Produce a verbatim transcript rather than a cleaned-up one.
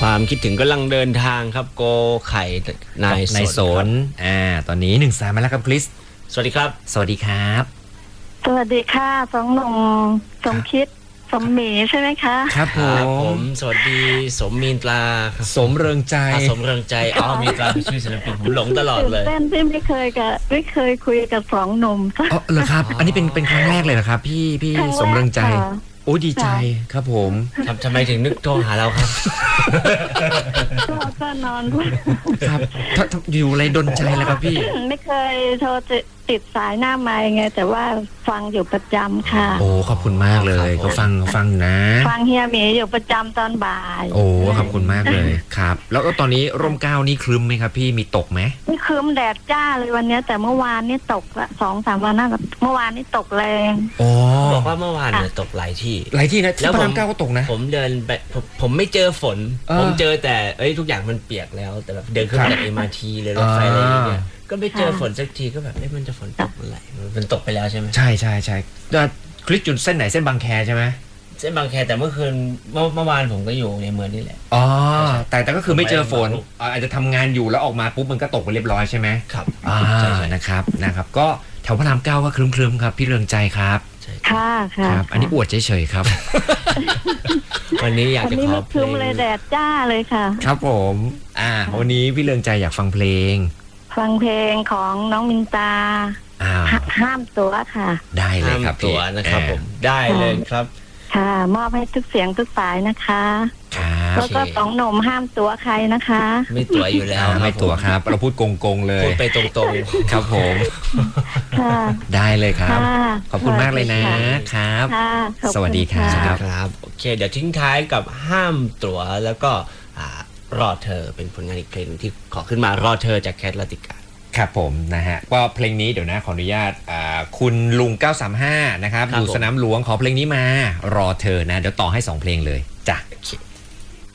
ความคิดถึงกำลังเดินทางครับโกไข่นายนายสนอ่าตอนนี้หนึ่งสายมาแล้วครับคริสสวัสดีครับสวัสดีครับสวัสดีค่ะสองหนุ่มสมคิดสมหมีใช่ไหมคะครับผมสวัสดีสมมีนตราสมเริงใจสมเริงใจอ๋อมีตราเป็นชื่อศิลปินผมหลงตลอดเลยเต้นที่ไม่เคยกับไม่เคยคุยกับสองหนุ่มอ๋อเหรอครับอันนี้เป็นเป็นครั้งแรกเลยนะครับพี่พี่สมเริงใจโอ้ดีใจครับผมทำไมถึงนึกโทรหาเราครับก็นอนครับอยู่อะไรดนใจแล้วครับพี่ไม่เคยโทรติดสายหน้าไมค์ไงแต่ว่าฟังอยู่ประจำค่ะโอ้ขอบคุณมากเลยก็ฟังฟังนะฟังเฮียหมีอยู่ประจำตอนบ่ายโอ้ขอบคุณมากเลยครับแล้วตอนนี้ร่มเกล้านี่ครึ้มไหมครับพี่มีตกไหมไม่ครึ้มแดดจ้าเลยวันนี้แต่เมื่อวานนี่ตกละสองสามวันนั่นเมื่อวานนี่ตกแรงโอ้บอกว่าเมื่อวานเนี่ยตกหลายที่หลายที่นะแล้วพระรามเก้าก็ตกนะผมเดินไปผมไม่เจอฝนผมเจอแต่เอ้ยทุกอย่างมันเปียกแล้วแต่แบบเดินขึ้นจาก เอ็ม อาร์ ที เลยรถไฟอะไรอย่างเงี้ยก็ไม่เจอฝนสักทีก็แบบเอ๊ะมันจะฝนตกเมื่อไหร่มันตกไปแล้วใช่ไหมใช่ใช่ใช่แล้วคลิกจุดเส้นไหนเส้นบางแคใช่ไหมเส้นบางแคแต่เมื่อคืนเมื่อเมื่อวานผมก็อยู่ในเมืองนี่แหละอ๋อแต่แต่ก็คือไม่เจอฝนอาจจะทำงานอยู่แล้วออกมาปุ๊บมันก็ตกไปเรียบร้อยใช่ไหมครับอ่านะครับนะครับก็แถวพระรามเก้าก็ครึ้มๆครับพี่เรืองใจครับค่ะค่ะครับอันนี้อวดเฉยๆครับวันนี้อยากจะขอเพลงเลยแดดจ้าเลยค่ะครับผมอ่าวันนี้พี่เรืองใจอยากฟังเพลงฟังเพลงของน้องมินตาห้ามตัวค่ะได้เลยครับตัวนะครับผมได้เลยครับค่ะมอบให้ทุกเสียงทุกสายนะคะแล้วก็สองหนุ่มห้ามตัวใครนะคะไม่ตัวอยู่แล้วไม่ตัวครับเราพูดโกงๆเลยพูดไปตรงๆครับผมได้เลยครับขอบคุณมากเลยนะครับสวัสดีครับครับโอเคเดี๋ยวทิ้งท้ายกับห้ามตัวแล้วก็รอเธอเป็นผลงานอีกเพลงที่ขอขึ้นมารอเธอจากแคทลาติกาครับผมนะฮะว่าเพลงนี้เดี๋ยวนะขออนุญาตคุณลุงเก้าสามห้านะครับอยู่สนามหลวงขอเพลงนี้มารอเธอนะเดี๋ยวต่อให้สองเพลงเลยจ้ะ